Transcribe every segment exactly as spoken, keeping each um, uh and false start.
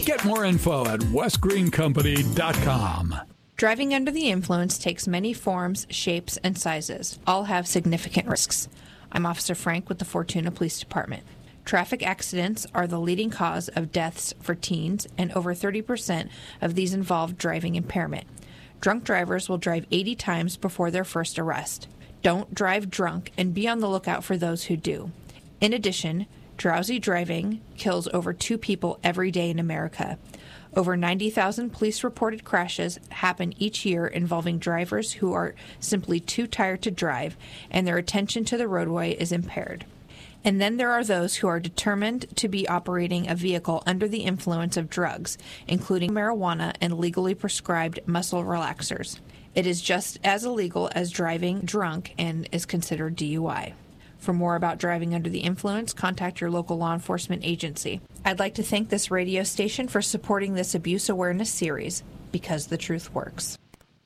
Get more info at west green company dot com. Driving under the influence takes many forms, shapes, and sizes. All have significant risks. I'm Officer Frank with the Fortuna Police Department. Traffic accidents are the leading cause of deaths for teens, and over thirty percent of these involve driving impairment. Drunk drivers will drive eighty times before their first arrest. Don't drive drunk, and be on the lookout for those who do. In addition, drowsy driving kills over two people every day in America. Over ninety thousand police-reported crashes happen each year involving drivers who are simply too tired to drive, and their attention to the roadway is impaired. And then there are those who are determined to be operating a vehicle under the influence of drugs, including marijuana and legally prescribed muscle relaxers. It is just as illegal as driving drunk and is considered D U I. For more about driving under the influence, contact your local law enforcement agency. I'd like to thank this radio station for supporting this abuse awareness series, because the truth works.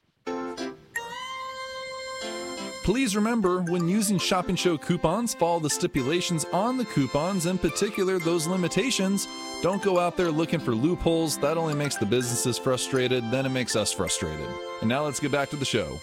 Please remember, when using Shop and Show coupons, follow the stipulations on the coupons, in particular those limitations. Don't go out there looking for loopholes. That only makes the businesses frustrated, then it makes us frustrated. And now let's get back to the show.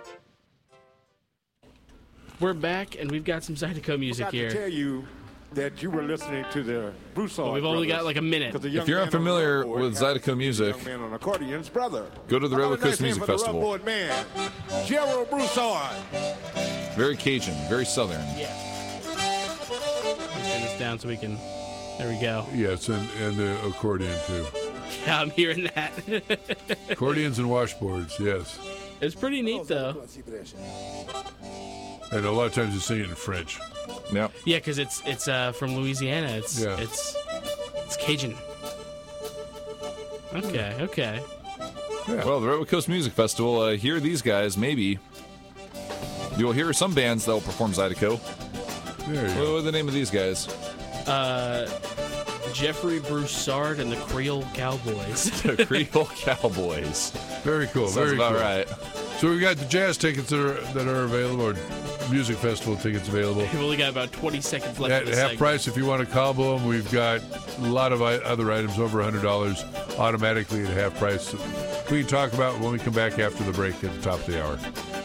We're back, and we've got some Zydeco music here. I forgot to tell you that you were listening to the Broussard well, we've only brothers, got like a minute. If you're unfamiliar with Zydeco music, man on accordion's brother. Go to the Rebel Coast Music Festival. The man, Gerald Broussard. Very Cajun, very Southern. Yeah. Let's turn this down so we can. There we go. Yes, and, and the accordion too. Yeah, I'm hearing that. Accordions and washboards, yes. It's pretty neat though. And a lot of times you sing it in French. Yeah. Yeah, because it's it's uh, from Louisiana. It's yeah. it's it's Cajun. Okay, okay. Yeah. Well, the Rebel Coast Music Festival. Uh, hear these guys, maybe. You'll hear some bands that will perform Zydeco. There you what, go. What are the name of these guys? Uh, Jeffrey Broussard and the Creole Cowboys. The Creole Cowboys. Very cool. Sounds very about cool. right. So we've got the jazz tickets that are that are available, or music festival tickets available. We've only got about twenty seconds left. At of the half segment. price if you want to combo them. We've got a lot of other items over one hundred dollars automatically at half price. We can talk about when we come back after the break at the top of the hour.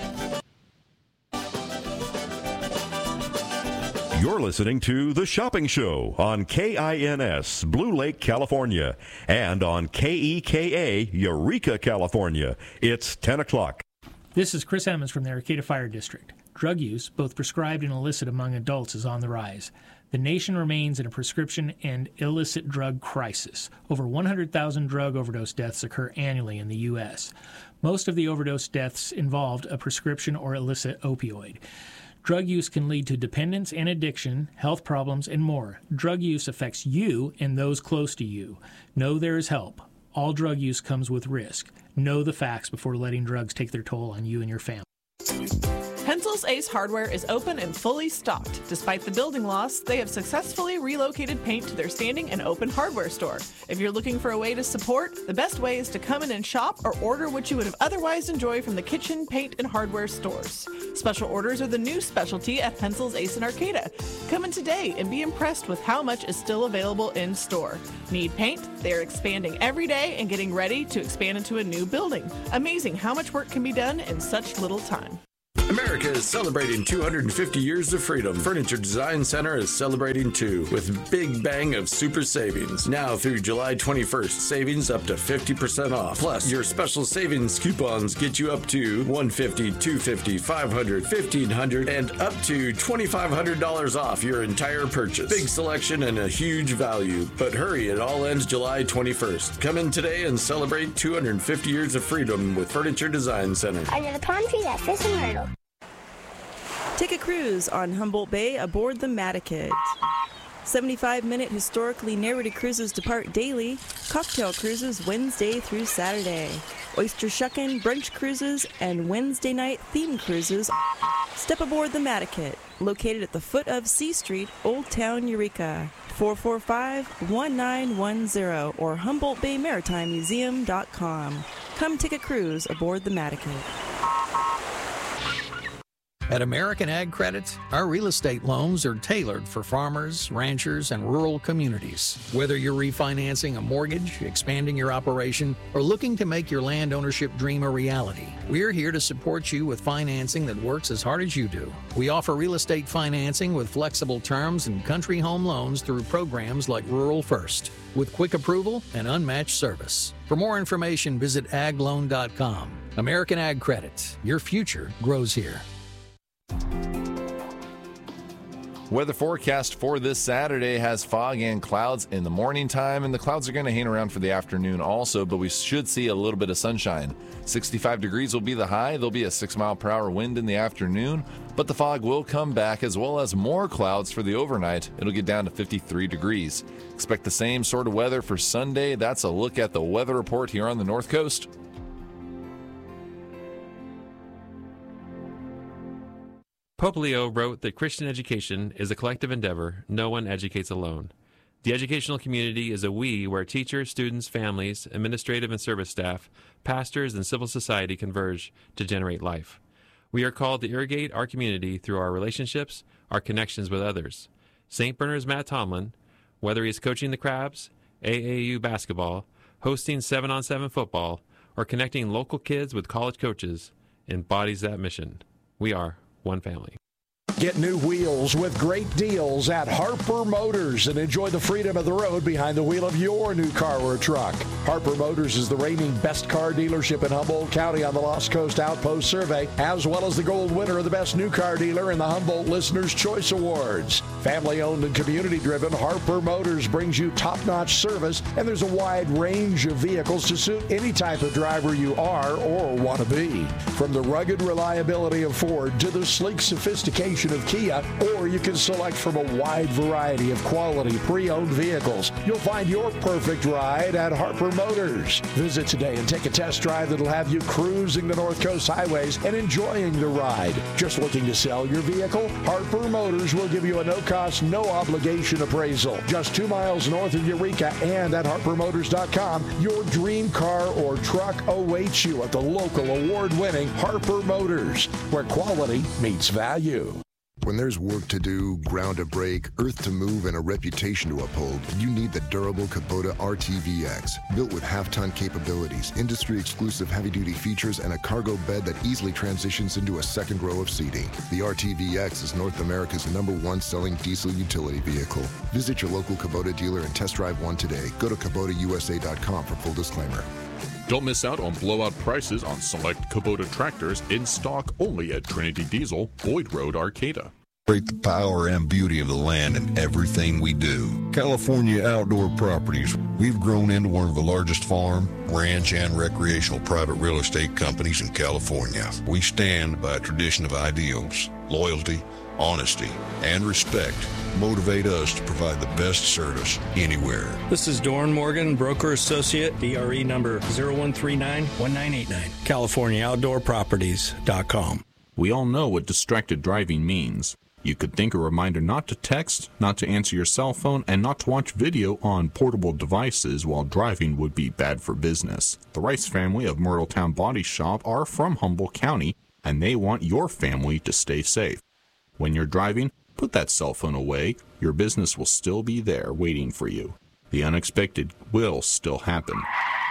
You're listening to The Shopping Show on K I N S, Blue Lake, California, and on K E K A, Eureka, California. It's ten o'clock. This is Chris Emmons from the Arcata Fire District. Drug use, both prescribed and illicit among adults, is on the rise. The nation remains in a prescription and illicit drug crisis. Over one hundred thousand drug overdose deaths occur annually in the U S. Most of the overdose deaths involved a prescription or illicit opioid. Drug use can lead to dependence and addiction, health problems, and more. Drug use affects you and those close to you. Know there is help. All drug use comes with risk. Know the facts before letting drugs take their toll on you and your family. Pencil's Ace Hardware is open and fully stocked. Despite the building loss, they have successfully relocated paint to their standing and open hardware store. If you're looking for a way to support, the best way is to come in and shop or order what you would have otherwise enjoyed from the kitchen, paint, and hardware stores. Special orders are the new specialty at Pencil's Ace in Arcata. Come in today and be impressed with how much is still available in store. Need paint? They're expanding every day and getting ready to expand into a new building. Amazing how much work can be done in such little time. America is celebrating two hundred fifty years of freedom. Furniture Design Center is celebrating too, with Big Bang of super savings. Now through July twenty-first, savings up to fifty percent off. Plus, your special savings coupons get you up to one hundred fifty dollars, two hundred fifty dollars, five hundred dollars, fifteen hundred dollars, and up to twenty-five hundred dollars off your entire purchase. Big selection and a huge value. But hurry, it all ends July twenty-first. Come in today and celebrate two hundred fifty years of freedom with Furniture Design Center. Under the palm tree that fish and myrtle. Take a cruise on Humboldt Bay aboard the Mataket. seventy-five minute historically narrated cruises depart daily. Cocktail cruises Wednesday through Saturday. Oyster shuckin', brunch cruises, and Wednesday night theme cruises. Step aboard the Mataket, located at the foot of C Street, Old Town, Eureka. four four five, one nine one zero or Humboldt Bay Maritime Museum dot com. Come take a cruise aboard the Mataket. At American Ag Credit, our real estate loans are tailored for farmers, ranchers, and rural communities. Whether you're refinancing a mortgage, expanding your operation, or looking to make your land ownership dream a reality, we're here to support you with financing that works as hard as you do. We offer real estate financing with flexible terms and country home loans through programs like Rural First, with quick approval and unmatched service. For more information, visit ag loan dot com. American Ag Credit. Your future grows here. Weather forecast for this Saturday has fog and clouds in the morning time, and the clouds are going to hang around for the afternoon also, but we should see a little bit of sunshine. sixty-five degrees will be the high. There'll be a six mile per hour wind in the afternoon, but the fog will come back as well as more clouds for the overnight. It'll get down to fifty-three degrees. Expect the same sort of weather for Sunday. That's a look at the weather report here on the North Coast. Pope Leo wrote that Christian education is a collective endeavor. No one educates alone. The educational community is a we where teachers, students, families, administrative and service staff, pastors, and civil society converge to generate life. We are called to irrigate our community through our relationships, our connections with others. Saint Bernard's Matt Tomlin, whether he's coaching the Crabs, A A U basketball, hosting seven on seven football, or connecting local kids with college coaches, embodies that mission. We are one family. Get new wheels with great deals at Harper Motors and enjoy the freedom of the road behind the wheel of your new car or truck. Harper Motors is the reigning best car dealership in Humboldt County on the Lost Coast Outpost Survey, as well as the gold winner of the best new car dealer in the Humboldt Listener's Choice Awards. Family-owned and community-driven, Harper Motors brings you top-notch service, and there's a wide range of vehicles to suit any type of driver you are or want to be. From the rugged reliability of Ford to the sleek sophistication of Kia, or you can select from a wide variety of quality pre-owned vehicles. You'll find your perfect ride at Harper Motors. Visit today and take a test drive that'll have you cruising the North Coast highways and enjoying the ride. Just looking to sell your vehicle? Harper Motors will give you a no-cost, no-obligation appraisal. Just two miles north of Eureka and at harper motors dot com, your dream car or truck awaits you at the local award-winning Harper Motors, where quality meets value. When there's work to do, ground to break, earth to move, and a reputation to uphold, you need the durable Kubota R T V X. Built with half-ton capabilities, industry-exclusive heavy-duty features, and a cargo bed that easily transitions into a second row of seating. The R T V X is North America's number one selling diesel utility vehicle. Visit your local Kubota dealer and test drive one today. Go to Kubota U S A dot com for full disclaimer. Don't miss out on blowout prices on select Kubota tractors in stock only at Trinity Diesel, Boyd Road, Arcata. Celebrate the power and beauty of the land in everything we do. California Outdoor Properties. We've grown into one of the largest farm, ranch, and recreational private real estate companies in California. We stand by a tradition of ideals, loyalty, honesty, and respect motivate us to provide the best service anywhere. This is Doran Morgan, broker associate, B R E number zero one three nine one nine eight nine, California Outdoor Properties dot com. We all know what distracted driving means. You could think a reminder not to text, not to answer your cell phone, and not to watch video on portable devices while driving would be bad for business. The Rice family of Myrtletown Body Shop are from Humboldt County, and they want your family to stay safe. When you're driving, put that cell phone away. Your business will still be there waiting for you. The unexpected will still happen.